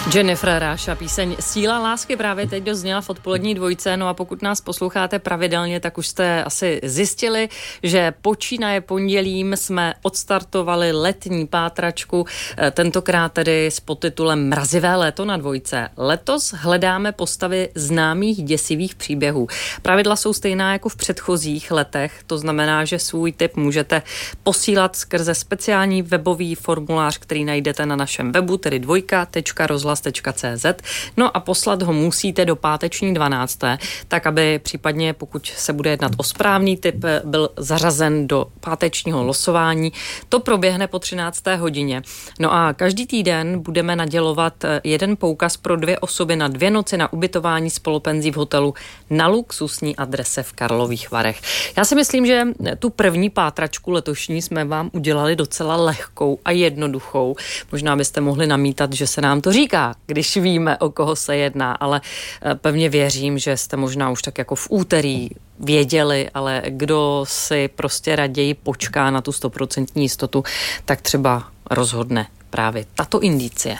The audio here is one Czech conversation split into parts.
Jennifer Ráša, píseň Síla lásky právě teď dozněla v odpolední dvojce, no a pokud nás posloucháte pravidelně, tak už jste asi zjistili, že počínaje pondělím jsme odstartovali letní pátračku, tentokrát tedy s podtitulem Mrazivé léto na dvojce. Letos hledáme postavy známých děsivých příběhů. Pravidla jsou stejná jako v předchozích letech, to znamená, že svůj tip můžete posílat skrze speciální webový formulář, který najdete na našem webu, tedy dvojka.rozhlas.cz. No a poslat ho musíte do páteční 12. tak, aby případně, pokud se bude jednat o správný tip, byl zařazen do pátečního losování. To proběhne po 13. hodině. No a každý týden budeme nadělovat jeden poukaz pro 2 osoby na 2 noci na ubytování spolupenzí v hotelu na luxusní adrese v Karlových Varech. Já si myslím, že tu první pátračku letošní jsme vám udělali docela lehkou a jednoduchou. Možná byste mohli namítat, že se nám to říká, když víme, o koho se jedná, ale pevně věřím, že jste možná už tak jako v úterý věděli, ale kdo si prostě raději počká na tu 100% jistotu, tak třeba rozhodne právě tato indicie.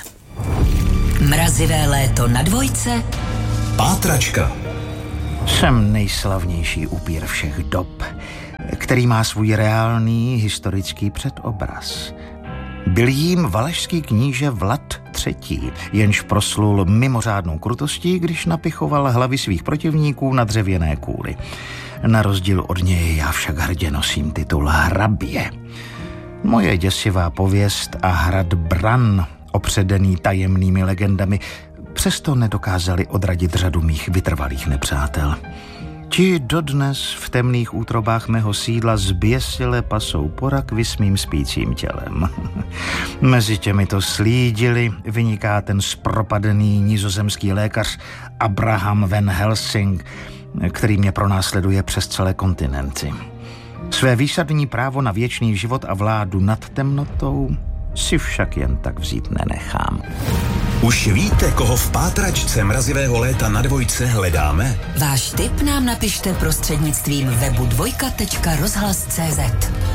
Mrazivé léto na dvojce. Pátračka. Jsem nejslavnější upír všech dob, který má svůj reálný historický předobraz. Byl jím valašský kníže Vlad III., jenž proslul mimořádnou krutostí, když napichoval hlavy svých protivníků na dřevěné kůly. Na rozdíl od něj já však hrdě nosím titul hrabě. Moje děsivá pověst a hrad Bran, opředený tajemnými legendami, přesto nedokázali odradit řadu mých vytrvalých nepřátel. Ti dodnes v temných útrobách mého sídla zběsile pasou po rakvi s mým spícím tělem. Mezi těmito slídili vyniká ten zpropadený nizozemský lékař Abraham van Helsing, který mě pronásleduje přes celé kontinenty. Své výsadní právo na věčný život a vládu nad temnotou si však jen tak vzít nenechám. Už víte, koho v pátračce Mrazivého léta na dvojce hledáme? Váš tip nám napište prostřednictvím webu dvojka.rozhlas.cz.